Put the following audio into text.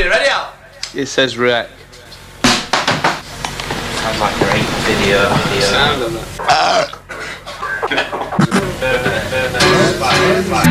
ready out. It says react. Sounds like a great video. Sound of that.